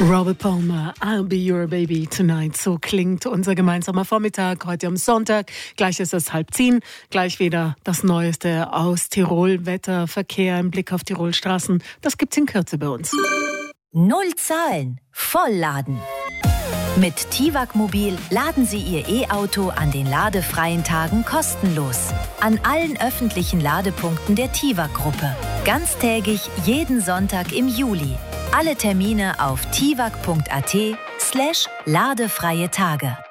Robert Palmer, I'll be your baby tonight. So klingt unser gemeinsamer Vormittag heute am Sonntag. Gleich ist es 9:30. Gleich wieder das Neueste aus Tirol. Wetter, Verkehr, im Blick auf Tirolstraßen. Das gibt's in Kürze bei uns. Null Zahlen, Vollladen. Mit TIWAG Mobil laden Sie Ihr E-Auto an den ladefreien Tagen kostenlos. An allen öffentlichen Ladepunkten der TIWAG-Gruppe. Ganztägig jeden Sonntag im Juli. Alle Termine auf tiwag.at/ladefreie Tage.